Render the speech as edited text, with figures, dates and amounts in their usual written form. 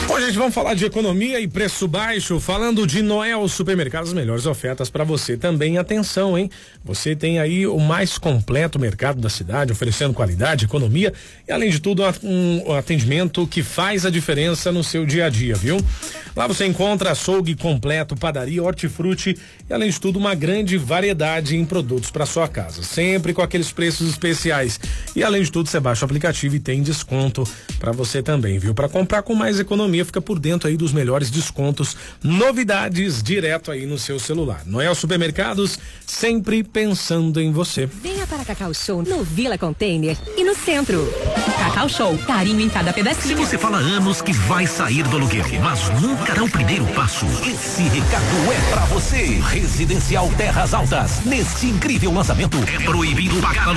Bom, gente, vamos falar de economia e preço baixo, falando de Noel Supermercados, as melhores ofertas para você também. Atenção, hein? Você tem aí o mais completo mercado da cidade, oferecendo qualidade, economia e, além de tudo, um atendimento que faz a diferença no seu dia a dia, viu? Lá você encontra açougue completo, padaria, hortifruti e, além de tudo, uma grande variedade em produtos para sua casa, sempre com aqueles preços especiais. E, além de tudo, você baixa o aplicativo e tem desconto para você também, viu? Para comprar com mais economia, fica por dentro aí dos melhores descontos, novidades direto aí no seu celular. Noel Supermercados, sempre pensando em você. Venha para Cacau Show no Vila Container e no centro. Cacau Show, carinho em cada pedacinho. Se você fala há anos que vai sair do aluguel, mas nunca dá o primeiro passo, esse recado é pra você. Residencial Terras Altas, neste incrível lançamento, é proibido pagar